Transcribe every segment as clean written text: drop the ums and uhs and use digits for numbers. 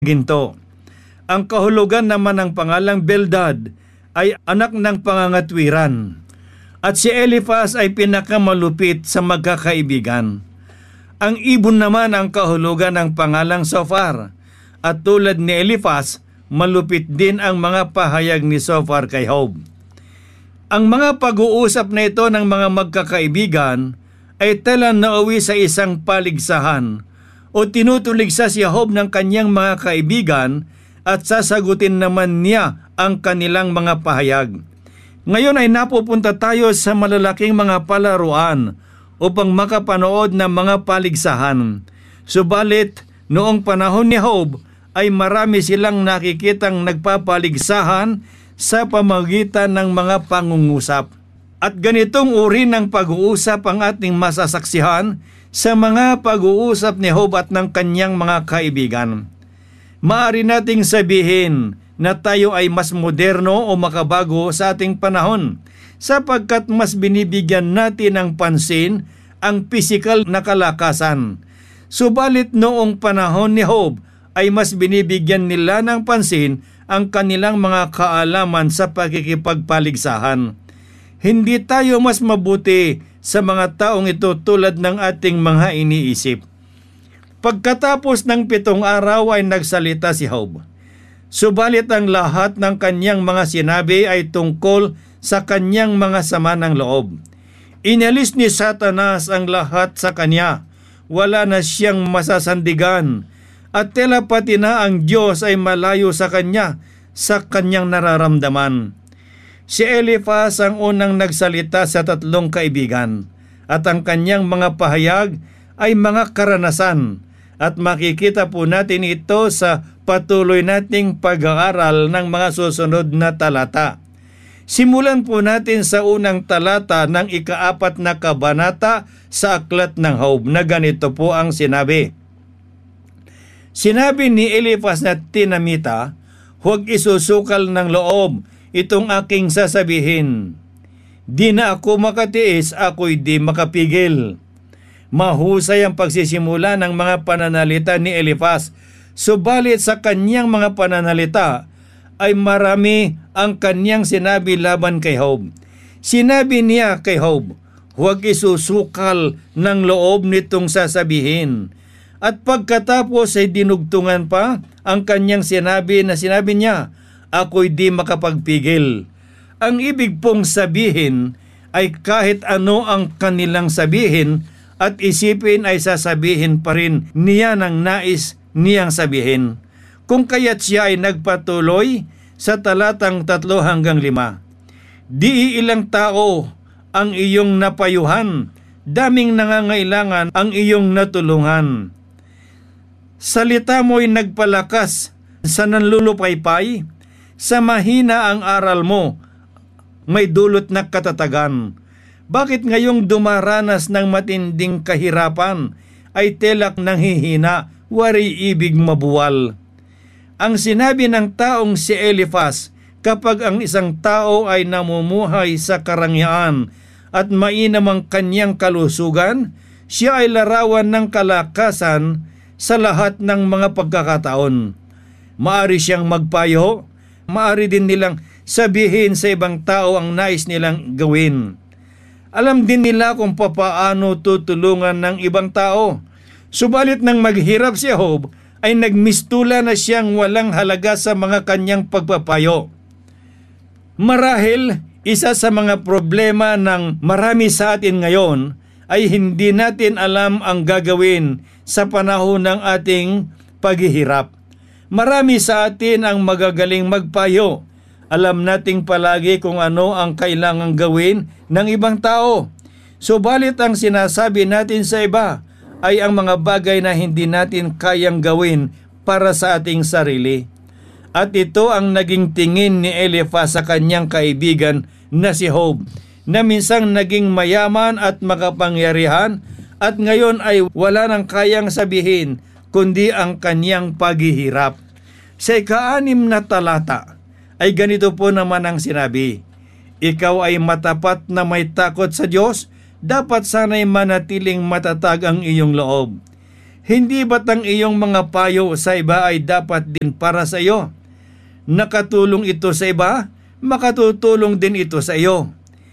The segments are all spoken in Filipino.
ginto. Ang kahulugan naman ng pangalang Bildad ay anak ng pangangatwiran. At si Eliphaz ay pinakamalupit sa magkakaibigan. Ang ibon naman ang kahulugan ng pangalang Zophar. At tulad ni Eliphaz, malupit din ang mga pahayag ni Zophar kay Job. Ang mga pag-uusap na ito ng mga magkakaibigan ay tela nauwi sa isang paligsahan o tinutuligsa si Job ng kanyang mga kaibigan at sasagutin naman niya ang kanilang mga pahayag. Ngayon ay napupunta tayo sa malalaking mga palaruan upang makapanood ng mga paligsahan. Subalit, noong panahon ni Job ay marami silang nakikitang nagpapaligsahan sa pamagitan ng mga pangungusap. At ganitong uri ng pag-uusap ang ating masasaksihan sa mga pag-uusap ni Job at ng kanyang mga kaibigan. Maaari nating sabihin na tayo ay mas moderno o makabago sa ating panahon sapagkat mas binibigyan natin ng pansin ang pisikal na kalakasan. Subalit noong panahon ni Job ay mas binibigyan nila ng pansin ang kanilang mga kaalaman sa pagkikipagpaligsahan. Hindi tayo mas mabuti sa mga taong ito tulad ng ating mga iniisip. Pagkatapos ng 7 araw ay nagsalita si Job. Subalit ang lahat ng kanyang mga sinabi ay tungkol sa kanyang mga sama ng loob. Inalis ni Satanas ang lahat sa kanya. Wala na siyang masasandigan. At tela pati na ang Diyos ay malayo sa kanya sa kanyang nararamdaman. Si Eliphaz ang unang nagsalita sa 3 kaibigan. At ang kanyang mga pahayag ay mga karanasan. At makikita po natin ito sa patuloy nating pag-aaral ng mga susunod na talata. Simulan po natin sa unang talata ng 4 na kabanata sa aklat ng Job na ganito po ang sinabi. Sinabi ni Eliphaz na tinamita, huwag isusukal ng loob itong aking sasabihin. Di na ako makatiis, ako'y di makapigil. Mahusay ang pagsisimula ng mga pananalita ni Eliphaz. Subalit sa kanyang mga pananalita ay marami ang kanyang sinabi laban kay Job. Sinabi niya kay Job, huwag isusukal ng loob nitong sasabihin. At pagkatapos ay dinugtungan pa ang kanyang sinabi niya, ako'y di makapagpigil. Ang ibig pong sabihin ay kahit ano ang kanilang sabihin at isipin ay sasabihin pa rin niya ng nais niyang sabihin. Kung kaya't siya ay nagpatuloy sa talatang 3 hanggang 5. Di ilang tao ang iyong napayuhan, daming nangangailangan ang iyong natulungan. Salita mo'y nagpalakas sa nanlulupaypay, sa mahina ang aral mo, may dulot na katatagan. Bakit ngayong dumaranas ng matinding kahirapan ay telak nanghihina, wari ibig mabuwal? Ang sinabi ng taong si Eliphaz, kapag ang isang tao ay namumuhay sa karangyaan at mainam ang kanyang kalusugan, siya ay larawan ng kalakasan sa lahat ng mga pagkakataon. Maari siyang magpayo, maari din nilang sabihin sa ibang tao ang nais nilang gawin. Alam din nila kung papaano tutulungan ng ibang tao. Subalit nang maghirap si Job, ay nagmistula na siyang walang halaga sa mga kanyang pagpapayo. Marahil, isa sa mga problema ng marami sa atin ngayon ay hindi natin alam ang gagawin sa panahon ng ating paghihirap. Marami sa atin ang magagaling magpayo. Alam nating palagi kung ano ang kailangang gawin ng ibang tao. Subalit ang sinasabi natin sa iba ay ang mga bagay na hindi natin kayang gawin para sa ating sarili. At ito ang naging tingin ni Eliphaz sa kanyang kaibigan na si Job, na minsang naging mayaman at makapangyarihan at ngayon ay wala nang kayang sabihin kundi ang kanyang paghihirap. Sa 6 na talata ay ganito po naman ang sinabi, ikaw ay matapat na may takot sa Diyos, dapat sana'y manatiling matatag ang iyong loob. Hindi ba't ang iyong mga payo sa iba ay dapat din para sa iyo? Nakatulong ito sa iba, makatutulong din ito sa iyo.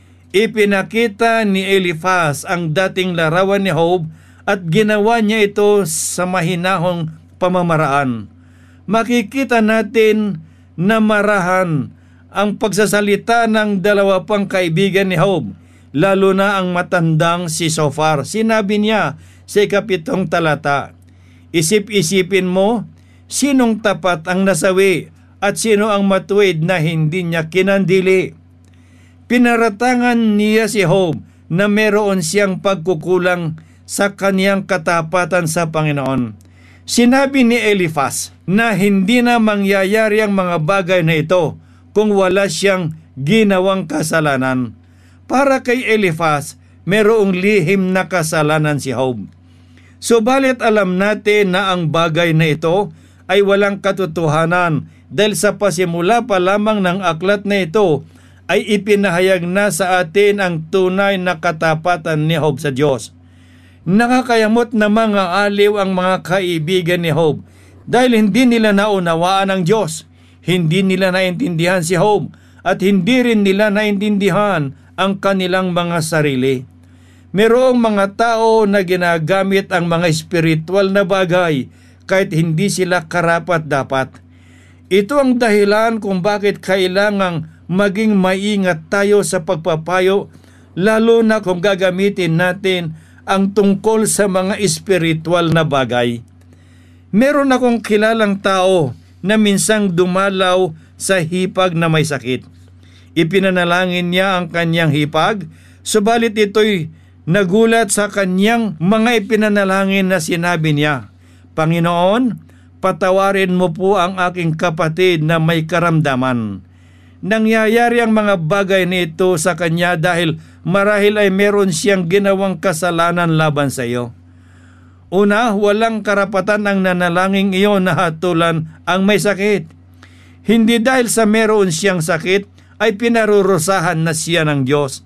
Ipinakita ni Eliphaz ang dating larawan ni Job at ginawa niya ito sa mahinahong pamamaraan. Makikita natin na marahan ang pagsasalita ng dalawa pang kaibigan ni Job, lalo na ang matandang si Zophar. Sinabi niya sa 7 talata, "Isip-isipin mo, sinong tapat ang nasawi at sino ang matuwid na hindi niya kinandili?" Pinaratangan niya si Job na meron siyang pagkukulang sa kaniyang katapatan sa Panginoon. Sinabi ni Eliphaz na hindi na mangyayari ang mga bagay na ito kung wala siyang ginawang kasalanan. Para kay Eliphaz, merong lihim na kasalanan si Job. Subalit alam natin na ang bagay na ito ay walang katotohanan dahil sa pasimula pa lamang ng aklat na ito ay ipinahayag na sa atin ang tunay na katapatan ni Job sa Diyos. Nakakayamot na mga aliw ang mga kaibigan ni Job dahil hindi nila naunawaan ang Diyos. Hindi nila naintindihan si Job at hindi rin nila naintindihan ang kanilang mga sarili. Merong mga tao na ginagamit ang mga espiritual na bagay kahit hindi sila karapat-dapat. Ito ang dahilan kung bakit kailangang maging maingat tayo sa pagpapayo, lalo na kung gagamitin natin ang tungkol sa mga espiritual na bagay. Meron akong kilalang tao na minsang dumalaw sa hipag na may sakit. Ipinanalangin niya ang kanyang hipag, subalit ito'y nagulat sa kanyang mga ipinanalangin na sinabi niya, "Panginoon, patawarin mo po ang aking kapatid na may karamdaman." Nangyayari ang mga bagay nito sa kanya dahil marahil ay meron siyang ginawang kasalanan laban sa iyo. Una, walang karapatan ang nanalangin iyon na hatulan ang may sakit. Hindi dahil sa meron siyang sakit ay pinarurusahan na siya ng Diyos.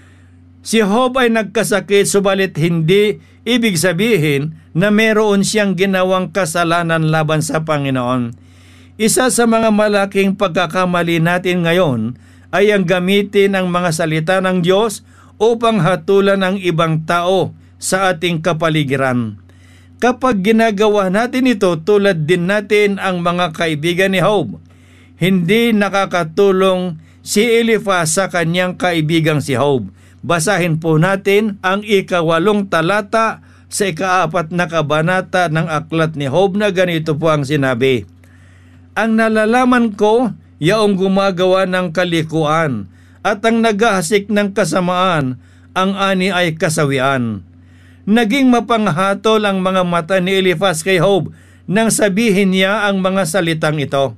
Si Job ay nagkasakit subalit hindi ibig sabihin na meron siyang ginawang kasalanan laban sa Panginoon. Isa sa mga malaking pagkakamali natin ngayon ay ang gamitin ang mga salita ng Diyos upang hatulan ang ibang tao sa ating kapaligiran. Kapag ginagawa natin ito, tulad din natin ang mga kaibigan ni Job. Hindi nakakatulong si Eliphaz sa kanyang kaibigang si Job. Basahin po natin ang 8 talata sa 4 na kabanata ng aklat ni Job na ganito po ang sinabi, "Ang nalalaman ko, yaong gumagawa ng kalikuan, at ang naghahasik ng kasamaan, ang ani ay kasawian." Naging mapanghatol ang mga mata ni Eliphaz kay Job nang sabihin niya ang mga salitang ito.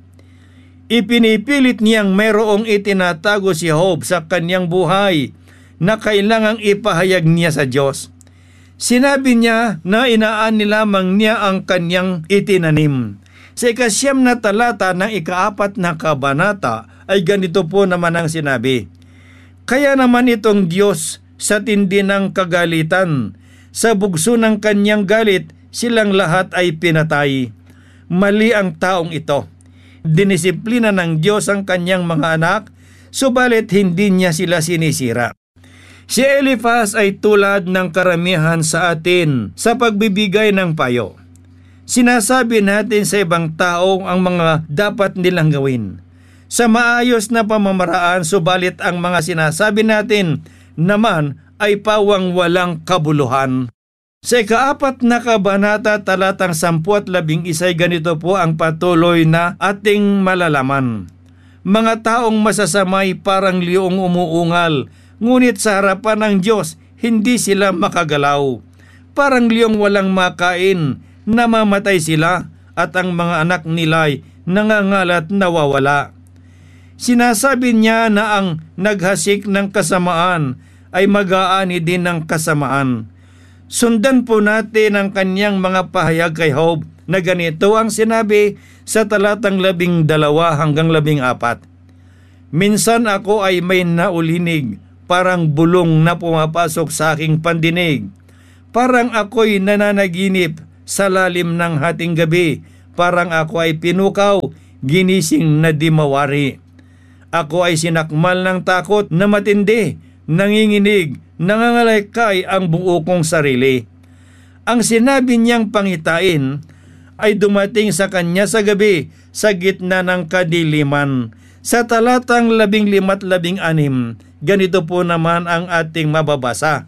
Ipinipilit niyang merong itinatago si Job sa kanyang buhay na kailangang ipahayag niya sa Diyos. Sinabi niya na inaani lamang niya ang kanyang itinanim. Sa 9 na talata ng 4 na kabanata ay ganito po naman ang sinabi, "Kaya naman itong Diyos sa tindi ng kagalitan, sa bugso ng kanyang galit, silang lahat ay pinatay. Mali ang taong ito. Dinisiplina ng Diyos ang kanyang mga anak, subalit hindi niya sila sinisira." Si Eliphaz ay tulad ng karamihan sa atin sa pagbibigay ng payo. Sinasabi natin sa ibang tao ang mga dapat nilang gawin sa maayos na pamamaraan, subalit ang mga sinasabi natin naman ay pawang walang kabuluhan. Sa 4 na kabanata talatang 10-11 ay ganito po ang patuloy na ating malalaman. "Mga taong masasamay parang liyong umuungal, ngunit sa harapan ng Diyos hindi sila makagalaw. Parang liyong walang makain, namamatay sila, at ang mga anak nila'y nangangalat nawawala." Sinasabi niya na ang naghasik ng kasamaan ay mag-aani din ng kasamaan. Sundan po natin ang kanyang mga pahayag kay Job na ganito ang sinabi sa talatang 12 hanggang 14. "Minsan ako ay may naulinig, parang bulong na pumapasok sa aking pandinig. Parang ako'y nananaginip sa lalim ng hating gabi, parang ako ay pinukaw, ginising na di mawari. Ako ay sinakmal ng takot na matindi, nanginginig, nangangalakay ang buo kong sarili. Ang sinabi niyang pangitain ay dumating sa kanya sa gabi, sa gitna ng kadiliman. Sa talatang 15 at 16, ganito po naman ang ating mababasa.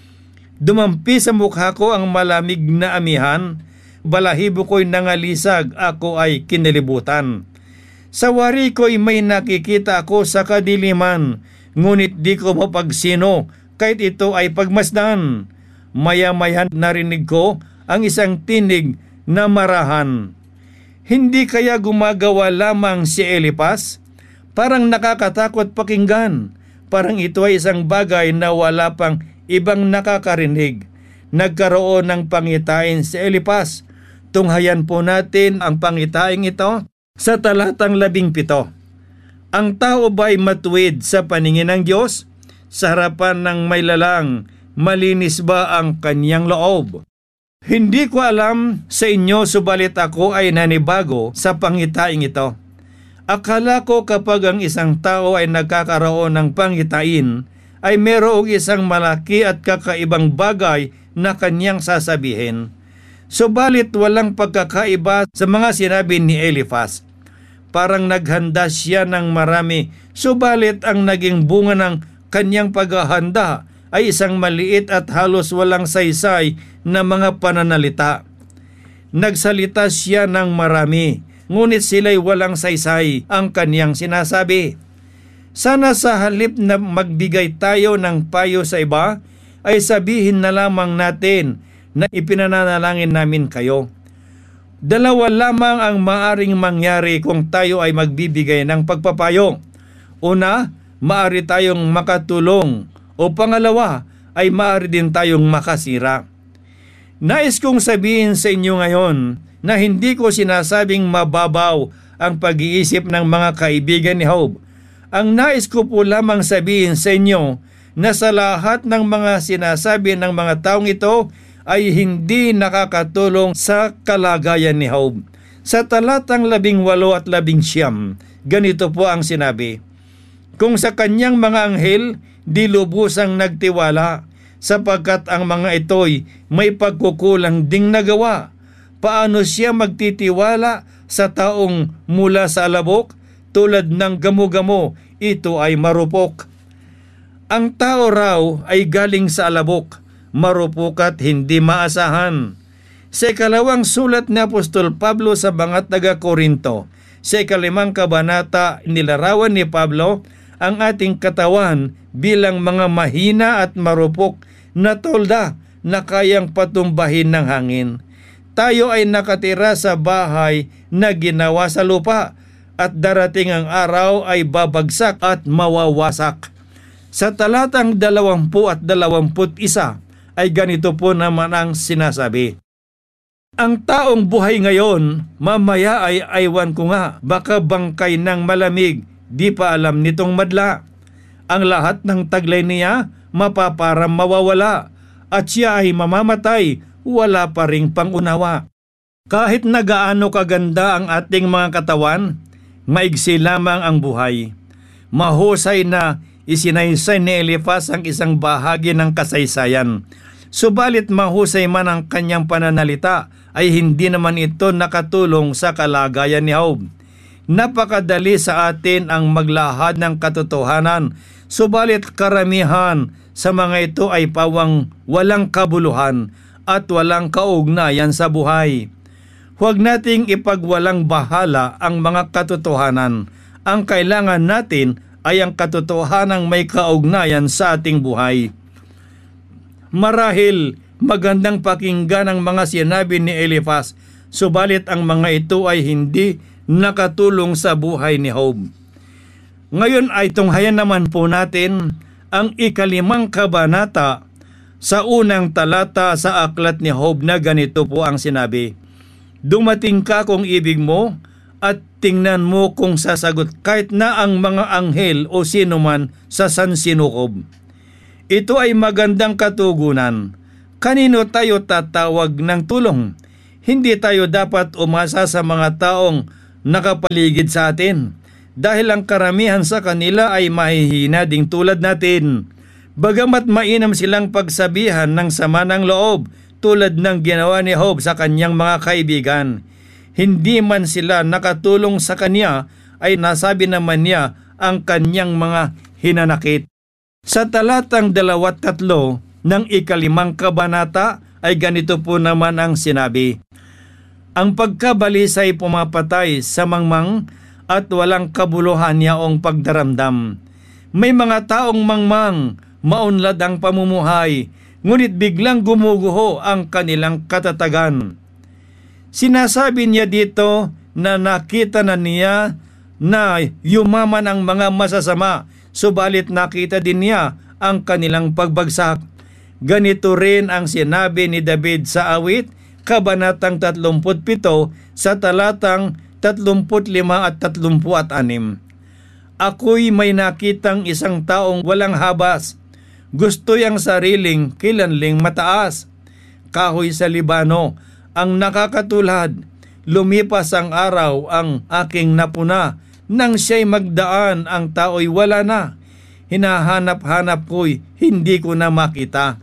Dumampi sa mukha ko ang malamig na amihan, balahibo ko'y nangalisag, ako ay kinilibutan. Sa wari ko'y may nakikita ako sa kadiliman, ngunit di ko mapagsino, kahit ito ay pagmasdan. Maya-maya narinig ko ang isang tinig na marahan. Hindi kaya gumagawa lamang si Eliphaz? Parang nakakatakot pakinggan. Parang ito ay isang bagay na wala pang ibang nakakarinig. Nagkaroon ng pangitain si Eliphaz. Tunghayan po natin ang pangitaing ito sa talatang 17. Ang tao ba'y matuwid sa paningin ng Diyos? Sa harapan ng may lalang, malinis ba ang kanyang loob? Hindi ko alam sa inyo, subalit ako ay nanibago sa pangitaing ito. Akala ko kapag ang isang tao ay nagkakaroon ng pangitain, ay merong isang malaki at kakaibang bagay na kanyang sasabihin. Subalit walang pagkakaiba sa mga sinabi ni Eliphaz. Parang naghanda siya ng marami, subalit ang naging bunga ng kanyang paghahanda ay isang maliit at halos walang saysay na mga pananalita. Nagsalita siya ng marami, ngunit sila'y walang saysay ang kanyang sinasabi. Sana sa halip na magbigay tayo ng payo sa iba, ay sabihin na lamang natin na ipinananalangin namin kayo. Dalawa lamang ang maaring mangyari kung tayo ay magbibigay ng pagpapayo. Una, maari tayong makatulong, o pangalawa ay maaari din tayong makasira. Nais kong sabihin sa inyo ngayon na hindi ko sinasabing mababaw ang pag-iisip ng mga kaibigan ni Job. Ang nais ko po lamang sabihin sa inyo na sa lahat ng mga sinasabi ng mga taong ito ay hindi nakakatulong sa kalagayan ni Job. Sa talatang 18 at 19, ganito po ang sinabi. Kung sa kanyang mga anghel, di lubusang nagtiwala, sapagkat ang mga ito'y may pagkukulang ding nagawa. Paano siya magtitiwala sa taong mula sa alabok? Tulad ng gamo-gamo, ito ay marupok. Ang tao raw ay galing sa alabok, marupok at hindi maasahan. Sa ikalawang sulat ni Apostol Pablo sa mga taga-Korinto, sa ikalimang kabanata, nilarawan ni Pablo ang ating katawan bilang mga mahina at marupok na tolda na kayang patumbahin ng hangin. Tayo ay nakatira sa bahay na ginawa sa lupa at darating ang araw ay babagsak at mawawasak. Sa talatang 20 at 21 ay ganito po naman ang sinasabi. Ang taong buhay ngayon, mamaya ay aywan ko nga, baka bangkay ng malamig, di pa alam nitong madla. Ang lahat ng taglay niya mapaparam mawawala at siya ay mamamatay, wala pa ring pangunawa. Kahit nagaano kaganda ang ating mga katawan, maigsi lamang ang buhay. Mahusay na isinaysay ni Eliphaz ang isang bahagi ng kasaysayan. Subalit mahusay man ang kanyang pananalita, ay hindi naman ito nakatulong sa kalagayan ni Job. Napakadali sa atin ang maglahad ng katotohanan, subalit karamihan sa mga ito ay pawang walang kabuluhan at walang kaugnayan sa buhay. Huwag nating ipagwalang bahala ang mga katotohanan. Ang kailangan natin ay ang katotohanang may kaugnayan sa ating buhay. Marahil magandang pakinggan ang mga sinabi ni Eliphaz, subalit ang mga ito ay hindi nakatulong sa buhay ni Job. Ngayon ay tunghayan naman po natin ang 5 kabanata sa unang talata sa aklat ni Job na ganito po ang sinabi. Dumating ka kung ibig mo at tingnan mo kung sasagot kahit na ang mga anghel o sino man sa sansinukob. Ito ay magandang katugunan. Kanino tayo tatawag ng tulong? Hindi tayo dapat umasa sa mga taong nakapaligid sa atin dahil ang karamihan sa kanila ay mahihina ding tulad natin. Bagamat mainam silang pagsabihan ng sama ng loob tulad ng ginawa ni Job sa kanyang mga kaibigan, hindi man sila nakatulong sa kanya ay nasabi naman niya ang kanyang mga hinanakit. Sa talatang 23 ng 5 kabanata ay ganito po naman ang sinabi. Ang pagkabalis ay pumapatay sa mangmang at walang kabuluhan yaong pagdaramdam. May mga taong mangmang, maunlad ang pamumuhay, ngunit biglang gumuguho ang kanilang katatagan. Sinasabi niya dito na nakita na niya na yumaman ang mga masasama, subalit nakita din niya ang kanilang pagbagsak. Ganito rin ang sinabi ni David sa awit, Kabanatang 37 sa talatang 35 at 36. Ako'y may nakitang isang taong walang habas, gusto yang sariling kilanling mataas. Kahoy sa Libano ang nakakatulad, lumipas ang araw ang aking napuna, nang siya'y magdaan ang tao'y wala na. Hinahanap-hanap ko'y hindi ko na makita.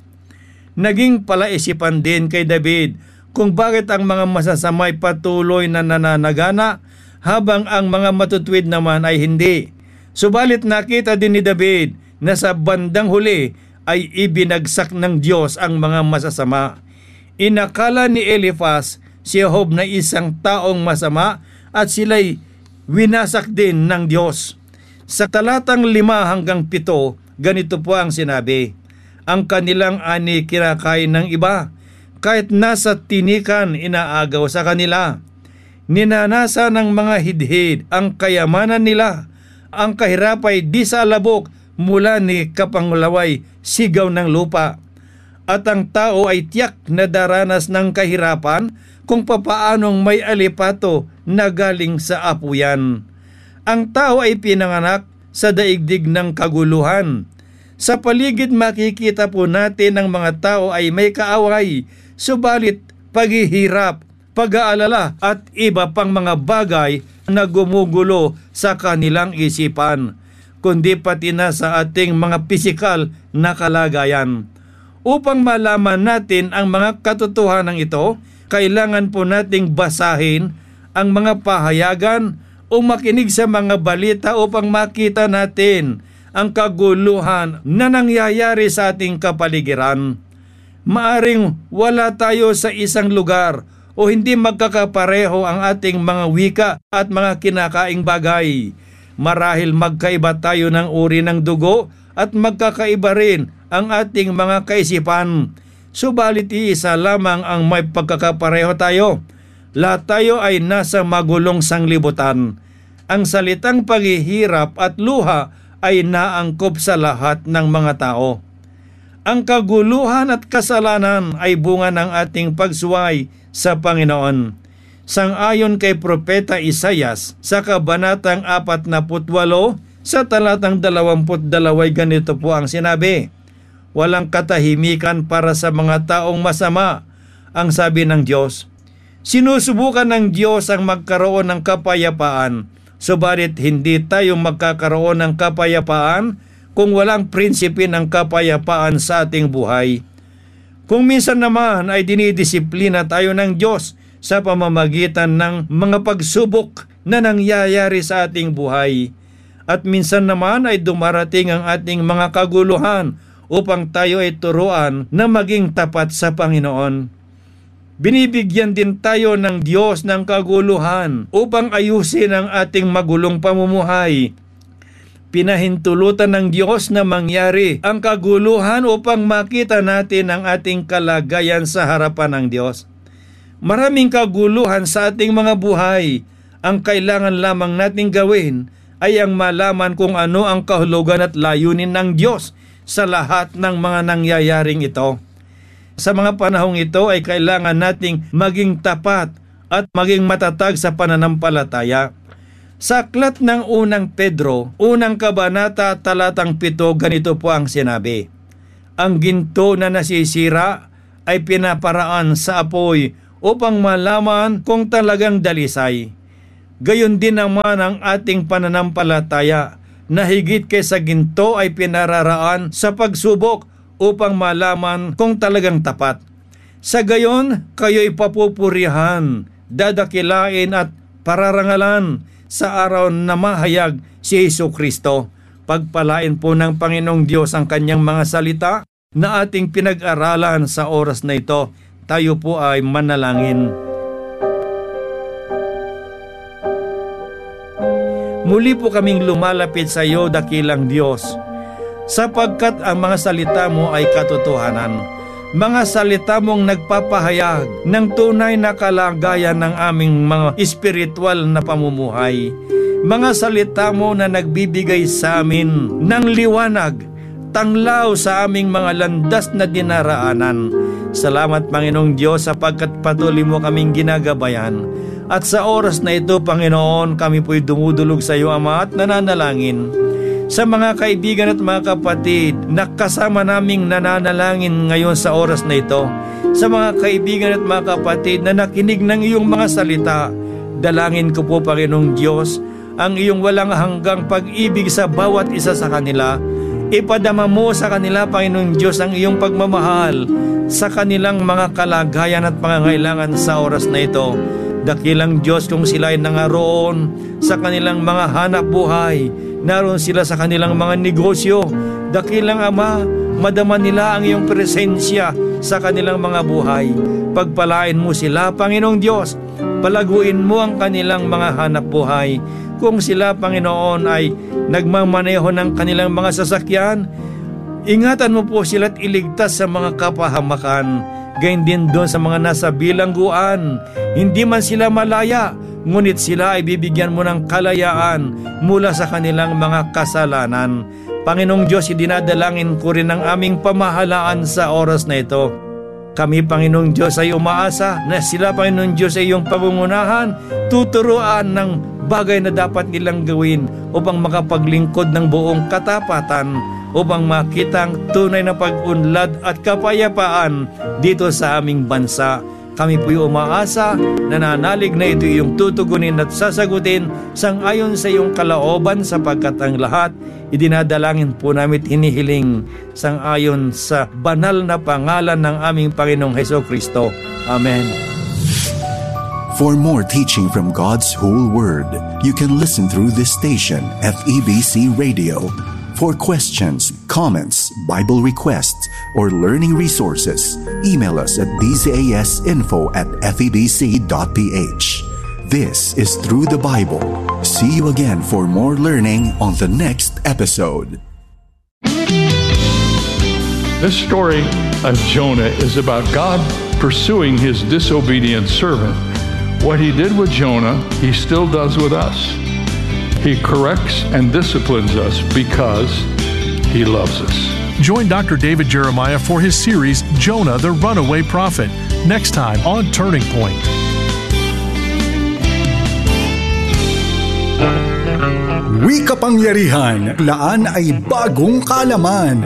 Naging palaisipan din kay David kung bakit ang mga masasamay patuloy na nananagana habang ang mga matutuwid naman ay hindi. Subalit nakita din ni David na sa bandang huli ay ibinagsak ng Diyos ang mga masasama. Inakala ni Eliphaz si Job na isang taong masama at sila'y winasak din ng Diyos. Sa talatang 5 hanggang 7, ganito po ang sinabi. Ang kanilang ani kinakain ng iba, kahit nasa tinikan inaagaw sa kanila. Ninanasa ng mga hidhid ang kayamanan nila. Ang kahirap ay di sa alabok mula ni kapanglaway sigaw ng lupa. At ang tao ay tiyak na daranas ng kahirapan kung papaanong may alipato na galing sa apuyan. Ang tao ay pinanganak sa daigdig ng kaguluhan. Sa paligid makikita po natin ang mga tao ay may kaaway, subalit paghihirap, pag-aalala at iba pang mga bagay na gumugulo sa kanilang isipan, kundi pati na sa ating mga pisikal na kalagayan. Upang malaman natin ang mga katotohanan ito, kailangan po nating basahin ang mga pahayagan o makinig sa mga balita upang makita natin ang kaguluhan na nangyayari sa ating kapaligiran. Maaring wala tayo sa isang lugar o hindi magkakapareho ang ating mga wika at mga kinakaing bagay. Marahil magkaiba tayo ng uri ng dugo at magkakaiba rin ang ating mga kaisipan. Subalit iisa lamang ang may pagkakapareho tayo. Lahat tayo ay nasa magulong sanglibutan. Ang salitang paghihirap at luha ay naangkop sa lahat ng mga tao. Ang kaguluhan at kasalanan ay bunga ng ating pagsuway sa Panginoon. Sang-ayon kay Propeta Isaias sa Kabanatang 48 sa talatang 22 ganito po ang sinabi. Walang katahimikan para sa mga taong masama, ang sabi ng Diyos. Sinusubukan ng Diyos ang magkaroon ng kapayapaan, subalit hindi tayo magkakaroon ng kapayapaan kung walang prinsipe ng kapayapaan sa ating buhay. Kung minsan naman ay dinidisiplina tayo ng Diyos sa pamamagitan ng mga pagsubok na nangyayari sa ating buhay. At minsan naman ay dumarating ang ating mga kaguluhan upang tayo ay turuan na maging tapat sa Panginoon. Binibigyan din tayo ng Diyos ng kaguluhan upang ayusin ang ating magulong pamumuhay. Pinahintulutan ng Diyos na mangyari ang kaguluhan upang makita natin ang ating kalagayan sa harapan ng Diyos. Maraming kaguluhan sa ating mga buhay. Ang kailangan lamang nating gawin ay ang malaman kung ano ang kahulugan at layunin ng Diyos sa lahat ng mga nangyayaring ito. Sa mga panahong ito ay kailangan nating maging tapat at maging matatag sa pananampalataya. Sa aklat ng unang Pedro, unang kabanata, talatang 7, ganito po ang sinabi. Ang ginto na nasisira ay pinaparaan sa apoy upang malaman kung talagang dalisay. Gayon din naman ang ating pananampalataya na higit kaysa ginto ay pinararaan sa pagsubok upang malaman kung talagang tapat. Sa gayon, kayo'y papupurihan, dadakilain at pararangalan sa araw na mahayag si Jesucristo. Pagpalain po ng Panginoong Diyos ang kanyang mga salita na ating pinag-aralan sa oras na ito. Tayo po ay manalangin. Muli po kaming lumalapit sa iyo, dakilang Diyos, sapagkat ang mga salita mo ay katotohanan. Mga salita mong nagpapahayag ng tunay na kalagayan ng aming mga espiritual na pamumuhay. Mga salita mo na nagbibigay sa amin ng liwanag, tanglaw sa aming mga landas na dinaraanan. Salamat, Panginoong Diyos, sapagkat patuloy mo kaming ginagabayan. At sa oras na ito, Panginoon, kami po'y dumudulog sa iyo, Ama, at nananalangin sa mga kaibigan at mga kapatid na kasama naming nananalangin ngayon sa oras na ito. Sa mga kaibigan at mga kapatid na nakinig ng iyong mga salita, dalangin ko po, Panginoong Diyos, ang iyong walang hanggang pag-ibig sa bawat isa sa kanila. Ipadama mo sa kanila, Panginoong Diyos, ang iyong pagmamahal sa kanilang mga kalagayan at pangangailangan sa oras na ito. Dakilang Diyos, kung sila ay nangaroon sa kanilang mga hanap buhay, naroon sila sa kanilang mga negosyo, dakilang Ama, madama nila ang iyong presensya sa kanilang mga buhay. Pagpalain mo sila, Panginoong Diyos, palaguin mo ang kanilang mga hanap buhay. Kung sila, Panginoon, ay nagmamaneho ng kanilang mga sasakyan, ingatan mo po sila at iligtas sa mga kapahamakan. Gayun din doon sa mga nasa bilangguan, hindi man sila malaya, ngunit sila ay bibigyan mo ng kalayaan mula sa kanilang mga kasalanan. Panginoong Diyos, idinadalangin ko rin ang aming pamahalaan sa oras na ito. Kami, Panginoong Diyos, ay umaasa na sila, Panginoong Diyos, ay iyong pamungunahan, tuturuan ng bagay na dapat nilang gawin upang makapaglingkod ng buong katapatan, upang makita ang tunay na pag-unlad at kapayapaan dito sa aming bansa. Kami po'y umaasa, nananalig na ito iyong tutugunin at sasagutin sang-ayon sa iyong kalooban, sapagkat ang lahat idinadalangin po namin hinihiling sang-ayon sa banal na pangalan ng aming Panginoong Hesukristo. Amen. For more teaching from God's whole Word, you can listen through this station, FEBC Radio. For questions, comments, Bible requests, or learning resources, email us at bcasinfo@febc.ph. This is Through the Bible. See you again for more learning on the next episode. This story of Jonah is about God pursuing his disobedient servant. What he did with Jonah, he still does with us. He corrects and disciplines us because he loves us. Join Dr. David Jeremiah for his series, Jonah the Runaway Prophet, next time on Turning Point. Wikapangyarihan, laan ay bagong kalaman.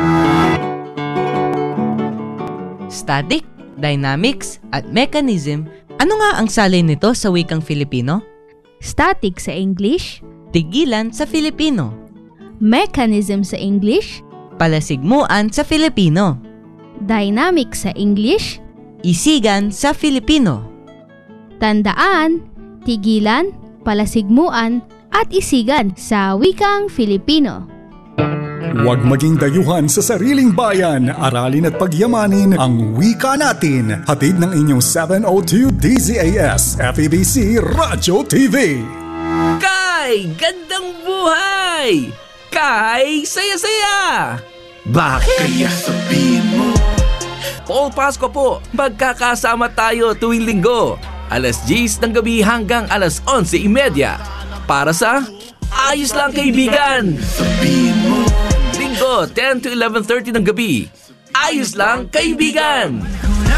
Static, dynamics, at mechanism. Ano nga ang salin nito sa wikang Filipino? Static sa English, Tigilan sa Filipino. mechanism sa English, Palasigmuan sa Filipino. dynamic sa English, Isigan sa Filipino. tandaan, tigilan, palasigmuan, at isigan sa wikang Filipino. Huwag maging dayuhan sa sariling bayan. Aralin at pagyamanin ang wika natin. Hatid ng inyong 702 DZAS FEBC Radyo TV. Kay gandang buhay! Kay saya-saya! Bakit? Kaya sabihin mo. Paul Pasco po, magkakasama tayo tuwing linggo. Alas 10 ng gabi hanggang alas 11:30. Para sa Ayos Lang Kaibigan! Sabihin mo. Linggo, 10 to 11:30 ng gabi. Ayos Lang Kaibigan!